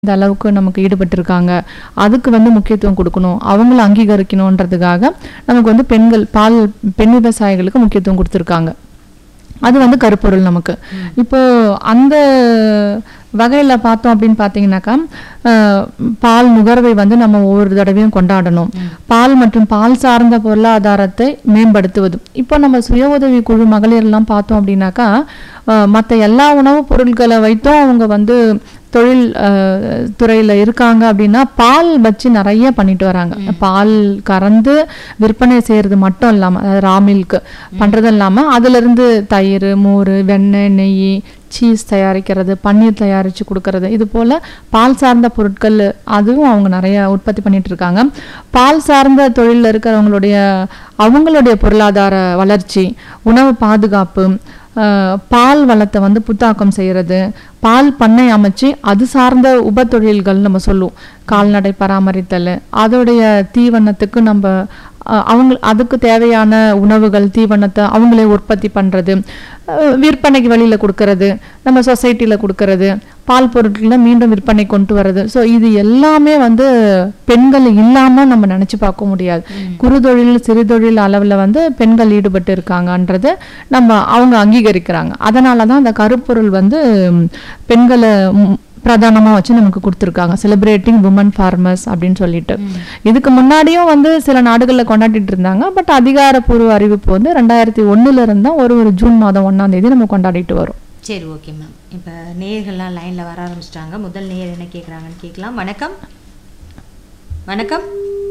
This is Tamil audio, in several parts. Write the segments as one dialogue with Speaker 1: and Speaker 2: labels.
Speaker 1: இந்த அளவுக்கு நமக்கு ஈடுபட்டிருக்காங்க, அதுக்கு முக்கியத்துவம் கொடுக்கணும், அவங்கள அங்கீகரிக்கணுன்றதுக்காக நமக்கு பெண் விவசாயிகளுக்கு முக்கியத்துவம் கொடுத்துருக்காங்க. அது கருப்பொருள் நமக்கு. இப்போ அந்த வகையில பார்த்தோம் அப்படின்னு பார்த்தீங்கன்னாக்கா, பால் நுகர்வை நம்ம ஒவ்வொரு தடவையும் கொண்டாடணும். பால் மற்றும் பால் சார்ந்த பொருளாதாரத்தை மேம்படுத்துவது. இப்போ நம்ம சுய உதவி குழு மகளிர்லாம் பார்த்தோம் அப்படின்னாக்கா, மற்ற எல்லா உணவுப் பொருட்களை வைத்தும் அவங்க தொழில் துறையில் இருக்காங்க அப்படின்னா, பால் வச்சு நிறைய பண்ணிட்டு வராங்க. பால் கறந்து விற்பனை செய்யறது மட்டும் இல்லாமல், அதாவது ரா மில்க் பண்ணுறது இல்லாமல், அதுலேருந்து தயிர், மோர், வெண்ணெய், நெய், சீஸ் தயாரிக்கிறது, பன்னீர் தயாரித்து கொடுக்கறது, இது போல் பால் சார்ந்த பொருட்கள் அதுவும் அவங்க நிறைய உற்பத்தி பண்ணிட்டு இருக்காங்க. பால் சார்ந்த தொழிலில் அவங்களுடைய பொருளாதார வளர்ச்சி, உணவு பாதுகாப்பு, பால் வளத்தை புத்தாக்கம் செய்கிறது, பால் பண்ணை அமைச்சு அது சார்ந்த உப தொழில்கள் நம்ம சொல்லுவோம். கால்நடை பராமரித்தல், அதோடைய தீவனத்துக்கு அதுக்கு தேவையான உணவுகள், தீவனத்தை அவங்களே உற்பத்தி பண்ணுறது, விற்பனைக்கு வெளியில் கொடுக்கறது, நம்ம சொசைட்டியில் கொடுக்கறது, பால் பொருட்களை மீண்டும் விற்பனை கொண்டு வர்றது. ஸோ இது எல்லாமே பெண்கள் இல்லாமல் நம்ம நினச்சி பார்க்க முடியாது. குறுதொழில் சிறுதொழில் அளவில் பெண்கள் ஈடுபட்டு இருக்காங்கன்றது அவங்க அங்கீகரிக்கிறாங்க. அதனால தான் அந்த கருப்பொருள் பெண்களை பிரதானமாக வச்சு நமக்கு கொடுத்துருக்காங்க, செலிப்ரேட்டிங் உமன் ஃபார்மர்ஸ் அப்படின்னு சொல்லிட்டு. இதுக்கு முன்னாடியும் சில நாடுகளில் கொண்டாடிட்டு இருந்தாங்க. பட் அதிகாரப்பூர்வ அறிவிப்பு 2001 இருந்தால் ஒரு ஜூன் மாதம் 1ஆம் தேதி நம்ம கொண்டாடிட்டு வரோம்.
Speaker 2: சரி, ஓகே மேம். இப்போ நேயர்கள்லாம் லைனில் வர ஆரம்பிச்சிட்டாங்க. முதல் நேயர் என்ன கேட்குறாங்கன்னு கேட்கலாம். வணக்கம். வணக்கம்.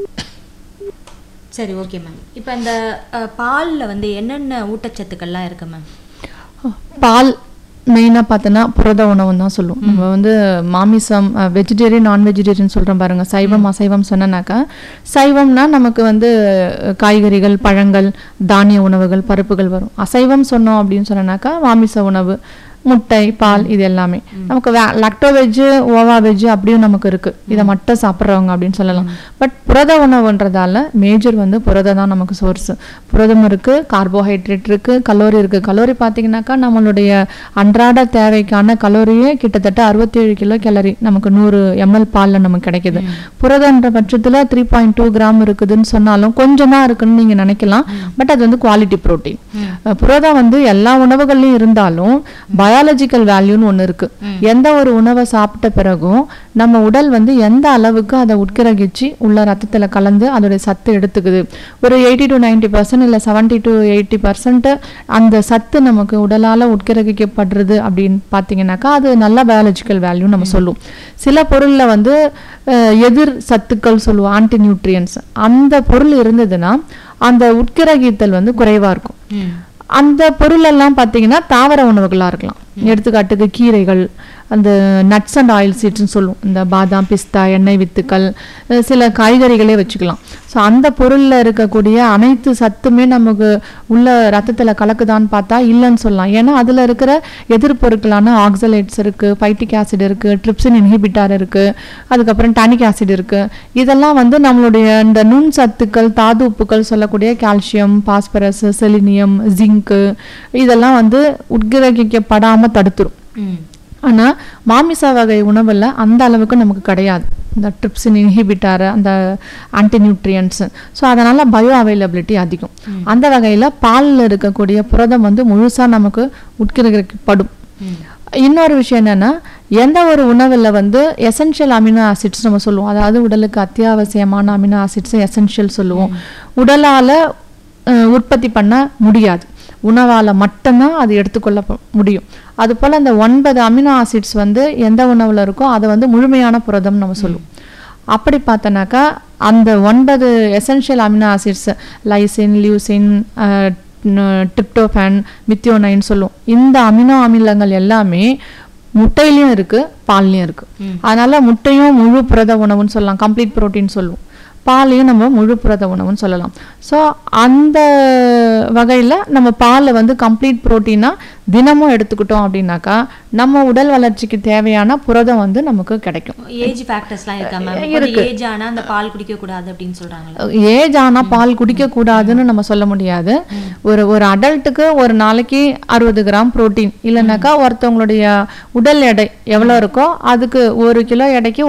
Speaker 2: சரி, ஓகே மேம். இப்போ இந்த பாலில் என்னென்ன ஊட்டச்சத்துக்கள்லாம் இருக்கு மேம்?
Speaker 1: பால் மெயினாக பார்த்தோன்னா புரத உணவுன்னு தான் சொல்லுவோம். நம்ம மாமிசம், வெஜிடேரியன், நான் வெஜிடேரியன் சொல்கிறோம் பாருங்க. சைவம் அசைவம் சொன்னாக்கா, சைவம்னா நமக்கு காய்கறிகள், பழங்கள், தானிய உணவுகள், பருப்புகள் வரும். அசைவம் சொன்னோம் அப்படின்னு சொன்னாக்கா மாமிச உணவு, முட்டை, பால், இது எல்லாமே. நமக்கு லாக்டோ வெஜ்ஜு, ஓவா வெஜ்ஜு அப்படியும் நமக்கு இருக்கு. இதை மட்டும் சாப்பிட்றவங்க அப்படின்னு சொல்லலாம். பட் புரத உணவுன்றதால மேஜர் புரதம் தான் நமக்கு சோர்ஸ். புரதம் இருக்கு, கார்போஹைட்ரேட் இருக்கு, கலோரி இருக்கு. கலோரி பார்த்தீங்கன்னாக்கா நம்மளுடைய அன்றாட தேவைக்கான கலோரியே கிட்டத்தட்ட 67 கிலோ கேலரி நமக்கு 100 ml பாலில் நமக்கு கிடைக்குது. புரதன்ற பட்சத்தில் 3.2 கிராம் இருக்குதுன்னு சொன்னாலும் கொஞ்சம் தான் இருக்குன்னு நீங்க நினைக்கலாம். பட் அது குவாலிட்டி புரோட்டீன். புரதம் எல்லா உணவுகள்லையும் இருந்தாலும் பயாலஜிக்கல் வேல்யூன்னு ஒன்று இருக்கு. எந்த ஒரு உணவை சாப்பிட்ட பிறகும் நம்ம உடல் எந்த அளவுக்கு அதை உட்கிரகிச்சு உள்ள ரத்தத்தில் கலந்து அதோடைய சத்து எடுத்துக்குது, ஒரு 80 to 90% இல்லை 70 to 80% அந்த சத்து நமக்கு உடலால் உட்கிரகிக்கப்படுறது அப்படின்னு பார்த்தீங்கன்னாக்கா அது நல்ல பயாலஜிக்கல் வேல்யூ நம்ம சொல்லுவோம். சில பொருளில் எதிர் சத்துக்கள் சொல்லுவோம், ஆன்டி நியூட்ரியன்ஸ். அந்த பொருள் இருந்ததுன்னா அந்த உட்கிரகித்தல் குறைவாக இருக்கும். அந்த பொருள் எல்லாம் பார்த்தீங்கன்னா தாவர உணவுகளாக இருக்கலாம். எடுத்துக்காட்டுக்கு கீரைகள், அந்த நட்ஸ் அண்ட் ஆயில் சீட்ஸ்ன்னு சொல்லுவோம். இந்த பாதாம், பிஸ்தா, எண்ணெய் வித்துக்கள், சில காய்கறிகளே வச்சுக்கலாம். ஸோ அந்த பொருளில் இருக்கக்கூடிய அனைத்து சத்துமே நமக்கு உள்ள ரத்தத்தில் கலக்குதான்னு பார்த்தா இல்லைன்னு சொல்லலாம். ஏன்னா அதில் இருக்கிற எதிர்பொருட்களான ஆக்சலேட்ஸ் இருக்குது, பைட்டிக் ஆசிட் இருக்குது, ட்ரிப்சின் இன்ஹிபிட்டார் இருக்குது, அதுக்கப்புறம் டானிக் ஆசிட் இருக்குது. இதெல்லாம் நம்மளுடைய இந்த நுண் சத்துக்கள், தாது உப்புக்கள் சொல்லக்கூடிய கால்சியம், பாஸ்பரஸ், செலினியம், ஜிங்கு, இதெல்லாம் உட்கிரகிக்கப்படாமல் தடுத்துரும். ஆனால் மாமிச வகை உணவில் அந்த அளவுக்கு நமக்கு கிடையாது இந்த ட்ரிப்சின் இன்ஹிபிட்டார், அந்த ஆன்டி நியூட்ரியன்ஸ். ஸோ அதனால் பயோ அவைலபிலிட்டி அதிகம். அந்த வகையில் பாலில் இருக்கக்கூடிய புரதம் முழுசாக நமக்கு உட்கிரகிக்கப்படும். இன்னொரு விஷயம் என்னென்னா, எந்த ஒரு உணவில் எசென்ஷியல் அமினோ ஆசிட்ஸ் நம்ம சொல்லுவோம், அதாவது உடலுக்கு அத்தியாவசியமான அமினோ ஆசிட்ஸ் எசென்ஷியல் சொல்லுவோம். உடலால் உற்பத்தி பண்ண முடியாது, உணவால் மட்டும்தான் அது எடுத்துக்கொள்ள முடியும். அதுபோல் அந்த 9 அமினோ ஆசிட்ஸ் எந்த உணவில் இருக்கோ அதை முழுமையான புரதம் நம்ம சொல்லுவோம். அப்படி பார்த்தோன்னாக்கா அந்த 9 essential amino acids, lysine, leucine, tryptophan, methionine சொல்லுவோம். இந்த அமினோ அமிலங்கள் எல்லாமே முட்டையிலையும் இருக்கு, பால்லையும் இருக்கு. அதனால முட்டையும் முழு புரத உணவுன்னு சொல்லலாம், கம்ப்ளீட் புரோட்டீன் சொல்லுவோம். பாலையும் நம்ம முழு புரத உணவுன்னு சொல்லலாம். ஸோ அந்த வகையில் நம்ம பாலை வந்து கம்ப்ளீட் ப்ரோட்டீனாக தினமும் எடுத்துக்கிட்டோம் அப்படின்னாக்கா நம்ம உடல் வளர்ச்சிக்கு தேவையான புரதம் வந்து நமக்கு கிடைக்கும்.
Speaker 2: ஏஜ் ஃபேக்டர்ஸ்லாம் இருக்கா மேம்? ஏஜ் ஆனா அந்த பால் குடிக்க கூடாது அப்படின்னு சொல்றாங்க.
Speaker 1: ஏஜ் ஆனா பால் குடிக்க கூடாதுன்னு நம்ம சொல்ல முடியாது. ஒரு அடல்ட்டுக்கு ஒரு நாளைக்கு 60 கிராம் புரோட்டீன் இல்லைனாக்கா ஒருத்தவங்களுடைய உடல் எடை எவ்வளோ இருக்கோ அதுக்கு 1 கிலோ எடைக்கு